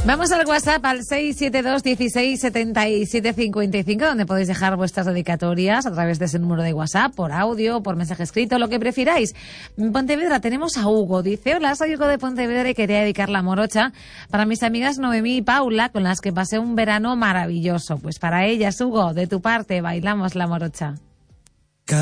Vamos al WhatsApp al 672 16 77 55, donde podéis dejar vuestras dedicatorias a través de ese número de WhatsApp, por audio, por mensaje escrito, lo que prefiráis. En Pontevedra tenemos a Hugo. Dice: hola, soy Hugo de Pontevedra y quería dedicar la morocha para mis amigas Noemí y Paula, con las que pasé un verano maravilloso. Pues para ellas, Hugo, de tu parte, bailamos la morocha.